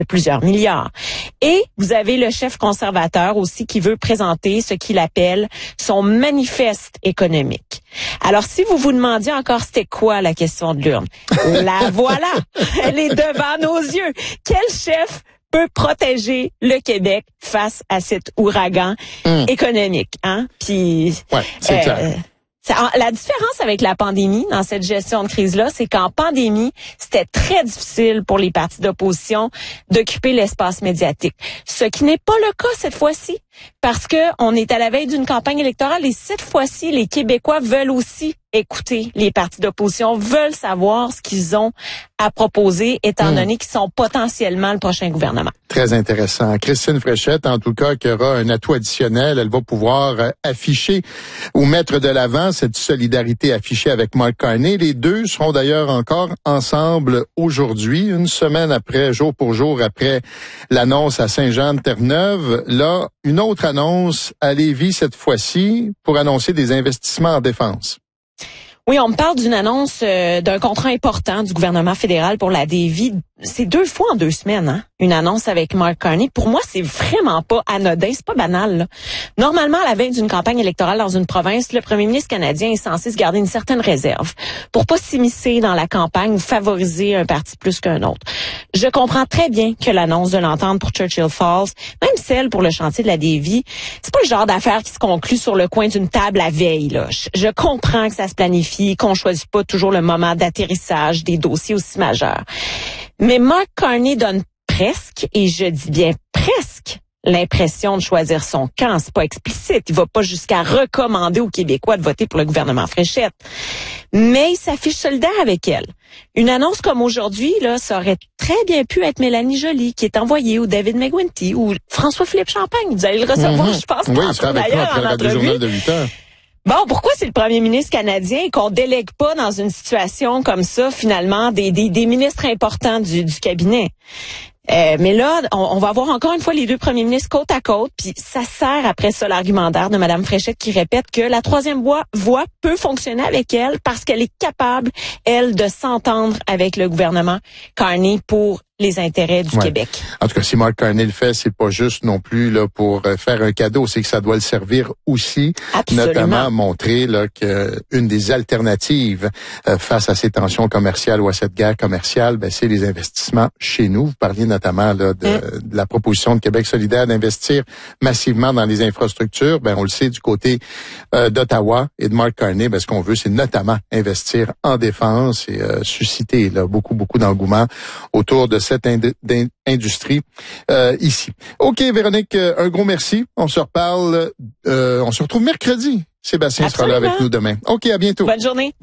de plusieurs milliards. Et vous avez le chef conservateur aussi qui veut présenter ce qu'il appelle son manifeste économique. Alors, si vous vous demandiez encore c'était quoi la question de l'urne, la voilà, elle est devant nos yeux. Quel chef peut protéger le Québec face à cet ouragan économique, hein? Puis, ouais, c'est clair. La différence avec la pandémie dans cette gestion de crise-là, c'est qu'en pandémie, c'était très difficile pour les partis d'opposition d'occuper l'espace médiatique. Ce qui n'est pas le cas cette fois-ci, parce que on est à la veille d'une campagne électorale et cette fois-ci, les Québécois veulent aussi écouter les partis d'opposition, veulent savoir ce qu'ils ont à proposer, étant donné qu'ils sont potentiellement le prochain gouvernement. Très intéressant. Christine Fréchette, en tout cas, qui aura un atout additionnel, elle va pouvoir afficher ou mettre de l'avant cette solidarité affichée avec Mark Carney. Les deux seront d'ailleurs encore ensemble aujourd'hui, une semaine après, jour pour jour après l'annonce à Saint-Jean-de-Terre-Neuve. Là, une autre annonce à Lévis cette fois-ci pour annoncer des investissements en défense. Oui, on me parle d'une annonce d'un contrat important du gouvernement fédéral pour la DEVI. C'est 2 fois en 2 semaines, hein? Une annonce avec Mark Carney. Pour moi, c'est vraiment pas anodin, c'est pas banal, là. Normalement, à la veille d'une campagne électorale dans une province, le premier ministre canadien est censé se garder une certaine réserve pour pas s'immiscer dans la campagne ou favoriser un parti plus qu'un autre. Je comprends très bien que l'annonce de l'entente pour Churchill Falls, même celle pour le chantier de la DEVI, c'est pas le genre d'affaire qui se conclut sur le coin d'une table la veille, là. Je comprends que ça se planifie, qu'on choisit pas toujours le moment d'atterrissage des dossiers aussi majeurs. Mais Mark Carney donne presque, et je dis bien presque, l'impression de choisir son camp. C'est pas explicite. Il va pas jusqu'à recommander aux Québécois de voter pour le gouvernement Fréchette. Mais il s'affiche solidaire avec elle. Une annonce comme aujourd'hui, là, ça aurait très bien pu être Mélanie Joly, qui est envoyée, ou David McGuinty, ou François-Philippe Champagne. Vous allez le recevoir, je pense, oui, il sera avec nous après le Radio-Journal de 8 heures. Bon, pourquoi c'est le premier ministre canadien et qu'on délègue pas dans une situation comme ça, finalement, des ministres importants du cabinet? Mais là, on va avoir encore une fois les 2 premiers ministres côte à côte, puis ça sert après ça l'argumentaire de Mme Fréchette qui répète que la troisième voie peut fonctionner avec elle parce qu'elle est capable, elle, de s'entendre avec le gouvernement Carney pour les intérêts du Québec. En tout cas, si Mark Carney le fait, c'est pas juste non plus là pour faire un cadeau, c'est que ça doit le servir aussi, notamment montrer là que une des alternatives face à ces tensions commerciales ou à cette guerre commerciale, ben c'est les investissements chez nous. Vous parliez notamment là de la proposition de Québec solidaire d'investir massivement dans les infrastructures. Ben on le sait du côté d'Ottawa et de Mark Carney, ben ce qu'on veut, c'est notamment investir en défense et susciter là beaucoup d'engouement autour de cette industrie ici. OK, Véronique, un gros merci. On se reparle, on se retrouve mercredi. Sébastien sera là avec nous demain. OK, à bientôt. Bonne journée.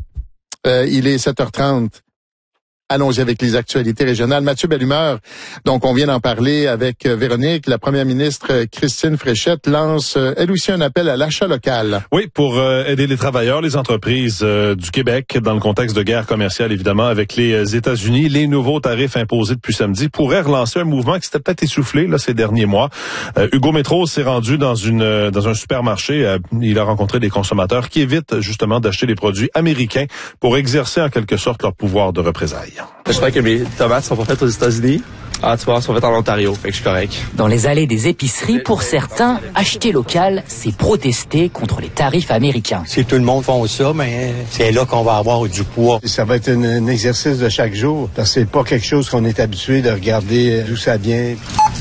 Il est 7h30. Allons-y avec les actualités régionales. Mathieu Bellumeur, donc on vient d'en parler avec Véronique. La première ministre Christine Fréchette lance elle aussi un appel à l'achat local. Oui, pour aider les travailleurs, les entreprises du Québec dans le contexte de guerre commerciale, évidemment, avec les États-Unis. Les nouveaux tarifs imposés depuis samedi pourraient relancer un mouvement qui s'était peut-être essoufflé là ces derniers mois. Hugo Métro s'est rendu dans un supermarché. Il a rencontré des consommateurs qui évitent justement d'acheter des produits américains pour exercer en quelque sorte leur pouvoir de représailles. J'espère que mes tomates sont pas faites aux États-Unis. Ah, tu vois, elles sont faites en Ontario, fait que je suis correct. Dans les allées des épiceries, pour certains, acheter local, c'est protester contre les tarifs américains. Si tout le monde fait ça, mais c'est là qu'on va avoir du poids. Ça va être un exercice de chaque jour, parce que c'est pas quelque chose qu'on est habitué de regarder d'où ça vient.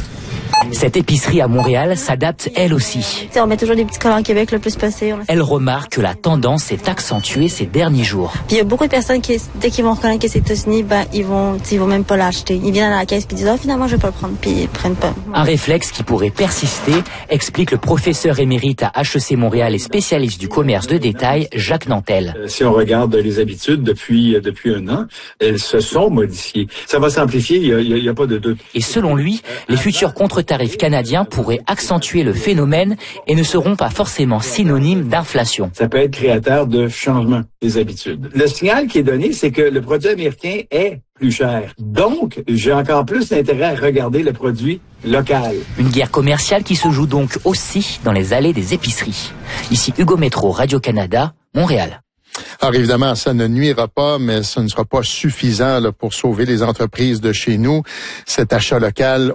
Cette épicerie à Montréal s'adapte elle aussi. On met toujours des petits collants en Québec le plus possible. Elle remarque que la tendance s'est accentuée ces derniers jours. Puis il y a beaucoup de personnes qui, dès qu'ils vont reconnaître que c'est États-Unis, ils vont même pas l'acheter. Ils viennent à la caisse puis disent finalement je vais pas le prendre, puis ils prennent pas. Un réflexe qui pourrait persister, explique le professeur émérite à HEC Montréal et spécialiste du commerce de détail, Jacques Nantel. Si on regarde les habitudes depuis 1 an, elles se sont modifiées. Ça va s'amplifier, il y a pas de doute. Et selon lui, les futurs contre-tarifs canadiens pourraient accentuer le phénomène et ne seront pas forcément synonymes d'inflation. Ça peut être créateur de changement des habitudes. Le signal qui est donné, c'est que le produit américain est plus cher. Donc, j'ai encore plus d'intérêt à regarder le produit local. Une guerre commerciale qui se joue donc aussi dans les allées des épiceries. Ici Hugo Métro, Radio-Canada, Montréal. Alors évidemment, ça ne nuira pas, mais ce ne sera pas suffisant là, pour sauver les entreprises de chez nous. Cet achat local